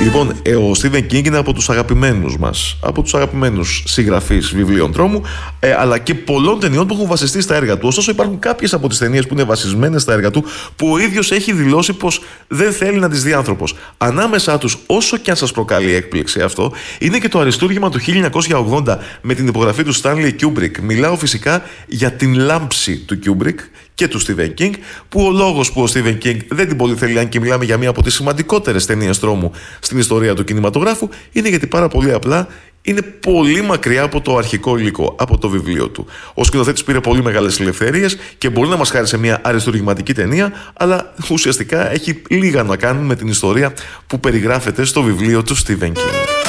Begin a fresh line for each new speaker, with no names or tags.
Λοιπόν, ο Στίβεν Κίνγκ είναι από τους αγαπημένους μας, από τους αγαπημένους συγγραφείς βιβλίων τρόμου, αλλά και πολλών ταινιών που έχουν βασιστεί στα έργα του. Ωστόσο, υπάρχουν κάποιες από τις ταινίες που είναι βασισμένες στα έργα του που ο ίδιος έχει δηλώσει πως δεν θέλει να τις δει άνθρωπος. Ανάμεσά τους, όσο και αν σας προκαλεί έκπληξη αυτό, είναι και το αριστούργημα του 1980 με την υπογραφή του Stanley Kubrick. Μιλάω φυσικά για την λάμψη του Kubrick και του Stephen King, που ο λόγος που ο Stephen King δεν την πολύ θέλει, αν και μιλάμε για μία από τις σημαντικότερες ταινίες τρόμου στην ιστορία του κινηματογράφου, είναι γιατί πάρα πολύ απλά είναι πολύ μακριά από το αρχικό υλικό, από το βιβλίο του. Ο σκηνοθέτης πήρε πολύ μεγάλες ελευθερίες και μπορεί να μας χάρισε μια αριστουργηματική ταινία, αλλά ουσιαστικά έχει λίγα να κάνουν με την ιστορία που περιγράφεται στο βιβλίο του Stephen King.